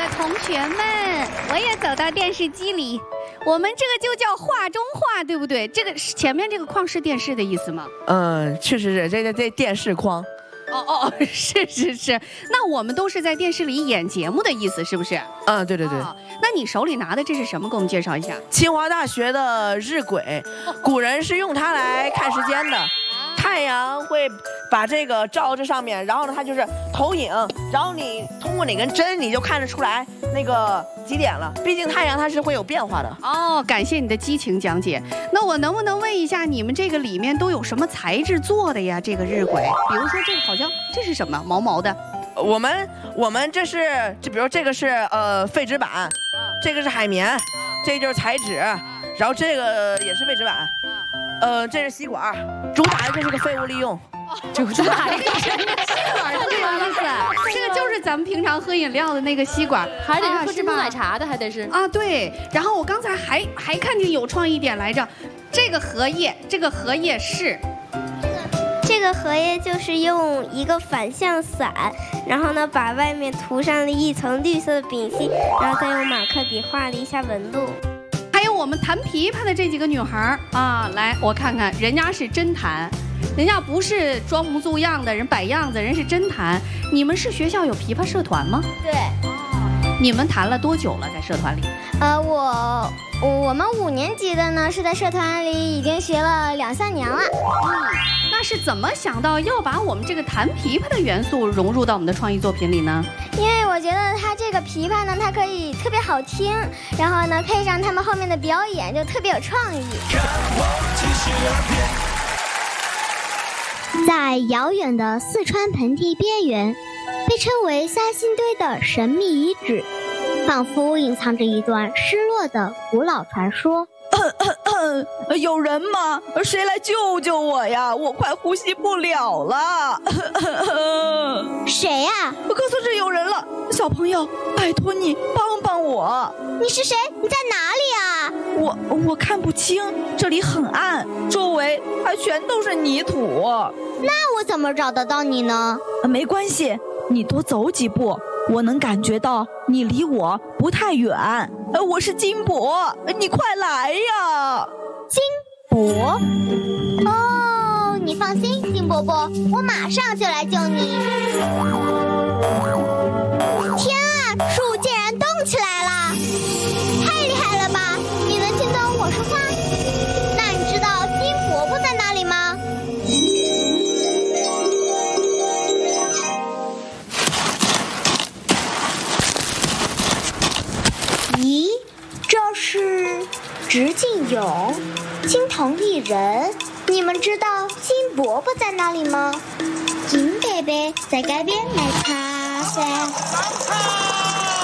的同学们，我也走到电视机里。我们这个就叫画中画，对不对？这个前面这个框是电视的意思吗？ 确实是这电视框。 是。那我们都是在电视里演节目的意思，是不是？ 对。 那你手里拿的这是什么？给我们介绍一下。 清华大学的日晷，古人是用它来看时间的。太阳会把这个照这上面，然后呢，它就是投影，然后你通过哪根针，你就看得出来那个几点了。毕竟太阳它是会有变化的。 感谢你的激情讲解。那我能不能问一下，你们这个里面都有什么材质做的呀？这个日晷，比如说这个好像这是什么毛毛的？ 我们这是，就比如这个是废纸板，这个是海绵，这就是彩纸，然后这个也是废纸板。这是吸管，主打的就是个废物利用。 主打的就是吸管，这个意思。这个就是咱们平常喝饮料的那个吸管， 还得是喝珍珠奶茶的，还得是对。然后我刚才还看见有创意点来着，这个荷叶是。 这个荷叶就是用一个反向伞，然后呢把外面涂上了一层绿色的丙烯，然后再用马克笔画了一下纹路。 还有我们弹琵琶的这几个女孩来我看看，人家是真弹，人家不是装模作样的人摆样子，人是真弹。你们是学校有琵琶社团吗？ 对。 你们弹了多久了？在社团里？ 我们5年级的呢是在社团里已经学了2、3年了。 那是怎么想到要把我们这个弹琵琶的元素融入到我们的创意作品里呢？ 因为我觉得它这个琵琶呢，它可以特别好听，然后呢配上他们后面的表演，就特别有创意。 在遥远的四川盆地边缘，被称为三星堆的神秘遗址，仿佛隐藏着一段失落的古老传说。 有人吗？谁来救救我呀？我快呼吸不了了。 谁呀？ 我告诉这有人了，小朋友，拜托你帮帮我。 你是谁？你在哪里啊？我看不清，这里很暗，周围还全都是泥土。 那我怎么找得到你呢？ 没关系，你多走几步，我能感觉到你离我不太远。我是金箔，你快来呀！ 金箔？你放心，金伯伯，我马上就来救你。天啊，树竟然动起来了，太厉害了吧！你能听懂我说话？那你知道金伯伯在哪里吗？咦，这是直径勇、金童丽人。你们知道金伯伯在哪里吗？金伯伯在街边卖茶噻。